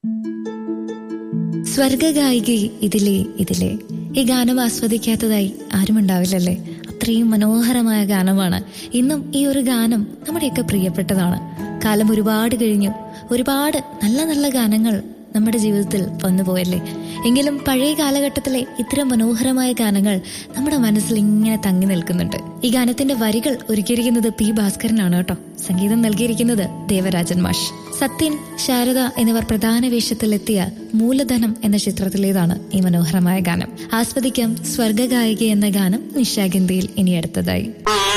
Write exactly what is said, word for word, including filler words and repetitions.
സ്വർഗഗായികി ഇതിലേ ഇതിലേ. ഈ ഗാനം ആസ്വദിക്കാത്തതായി ആരുമുണ്ടാവില്ലല്ലേ? അത്രയും മനോഹരമായ ഗാനമാണ്. ഇന്നും ഈ ഒരു ഗാനം നമ്മുടെയൊക്കെ പ്രിയപ്പെട്ടതാണ്. കാലം ഒരുപാട് കഴിഞ്ഞു, ഒരുപാട് നല്ല നല്ല ഗാനങ്ങൾ നമ്മുടെ ജീവിതത്തിൽ വന്നുപോയല്ലേ. എങ്കിലും പഴയ കാലഘട്ടത്തിലെ ഇത്തരം മനോഹരമായ ഗാനങ്ങൾ നമ്മുടെ മനസ്സിൽ ഇങ്ങനെ തങ്ങി നിൽക്കുന്നുണ്ട്. ഈ ഗാനത്തിന്റെ വരികൾ ഒരുക്കിയിരിക്കുന്നത് പി ഭാസ്കരനാണ് കേട്ടോ. സംഗീതം നൽകിയിരിക്കുന്നത് ദേവരാജൻ മാഷ്. സത്യൻ, ശാരദ എന്നിവർ പ്രധാന വേഷത്തിലെത്തിയ മൂലധനം എന്ന ചിത്രത്തിലേതാണ് ഈ മനോഹരമായ ഗാനം. ആസ്വദിക്കാം സ്വർഗഗായിക എന്ന ഗാനം നിശാഗന്ധിയിൽ ഇനി അടുത്തതായി.